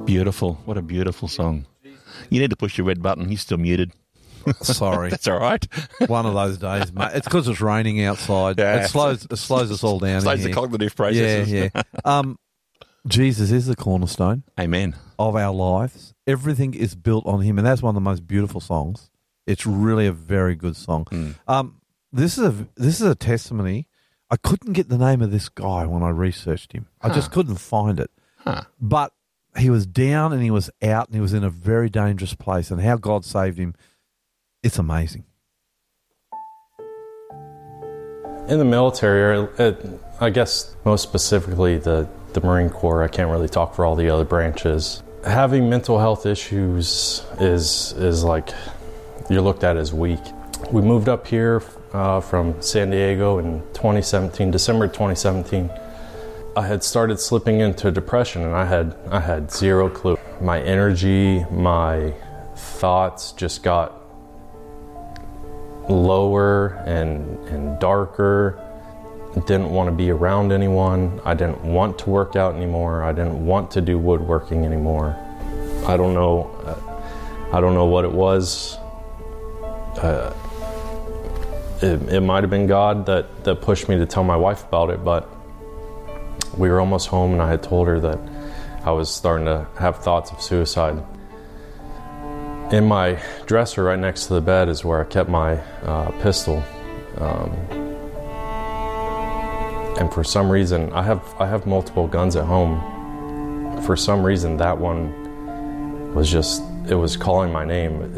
Beautiful. What a beautiful song. You need to push your red button. He's still muted. Sorry. That's all right. One of those days, mate. It's because it's raining outside. Yeah. It slows us all down. Slows the cognitive processes. Yeah. Jesus is the cornerstone Amen. of our lives. Everything is built on him, and that's one of the most beautiful songs. It's really a very good song. This is a testimony. I couldn't get the name of this guy when I researched him. I just couldn't find it. But he was down and he was out and he was in a very dangerous place, and how God saved him, it's amazing. In the military, I guess most specifically the Marine Corps, I can't really talk for all the other branches. Having mental health issues is like you're looked at as weak. We moved up here from San Diego in 2017, December 2017. I had started slipping into depression, and I had zero clue. My energy, my thoughts just got lower and darker. Didn't want to be around anyone. I didn't want to work out anymore. I didn't want to do woodworking anymore. I don't know what it was. It might have been God that pushed me to tell my wife about it, but we were almost home and I had told her that I was starting to have thoughts of suicide. In my dresser right next to the bed is where I kept my pistol. And for some reason, I have multiple guns at home. For some reason, that one was it was calling my name.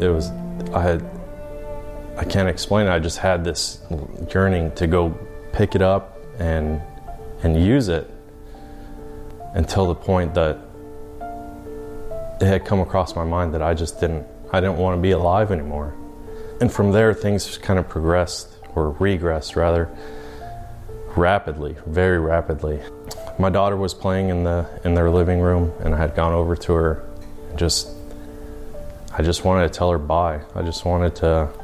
I can't explain it. I just had this yearning to go pick it up and use it, until the point that it had come across my mind that I didn't want to be alive anymore. And from there, things kind of progressed, or regressed rather, rapidly, very rapidly. My daughter was playing in their living room, and I had gone over to her and I just wanted to tell her bye. I just wanted to